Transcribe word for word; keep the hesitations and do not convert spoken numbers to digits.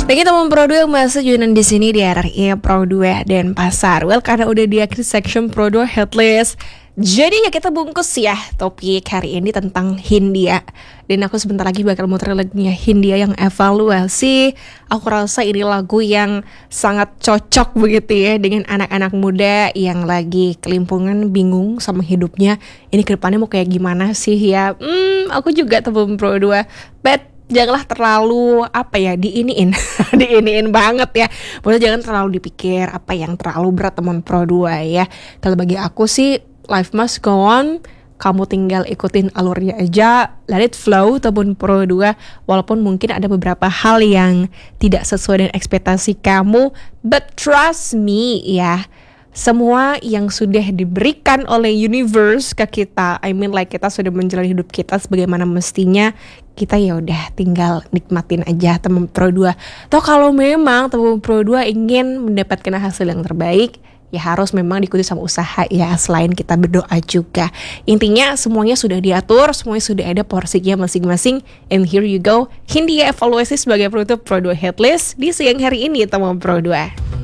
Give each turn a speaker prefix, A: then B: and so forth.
A: Oke, teman Pro dua yang masih joinan di sini di R R I Pro dua dan Pasar. Well, karena udah di akhir section Pro dua Headlist, jadi ya kita bungkus ya topik hari ini tentang Hindia. Dan aku sebentar lagi bakal muter lagunya Hindia yang Evaluasi. Aku rasa ini lagu yang sangat cocok begitu ya dengan anak-anak muda yang lagi kelimpungan, bingung sama hidupnya. Ini kedepannya mau kayak gimana sih ya? Hmm, aku juga teman Pro dua, but janganlah terlalu apa ya diiniin diiniin banget ya. Maksudnya jangan terlalu dipikir apa yang terlalu berat teman Pro dua ya. Kalau bagi aku sih life must go on. Kamu tinggal ikutin alurnya aja, let it flow teman Pro dua. Walaupun mungkin ada beberapa hal yang tidak sesuai dengan ekspektasi kamu, but trust me ya, semua yang sudah diberikan oleh universe ke kita, I mean like kita sudah menjalani hidup kita sebagaimana mestinya, kita ya udah tinggal nikmatin aja teman Pro dua. Toh kalau memang teman Pro dua ingin mendapatkan hasil yang terbaik, ya harus memang diikuti sama usaha ya, selain kita berdoa juga. Intinya semuanya sudah diatur, semuanya sudah ada porsinya masing-masing. And here you go, Hindia Evaluasi sebagai penutup Pro dua Headlist di siang hari ini teman Pro dua.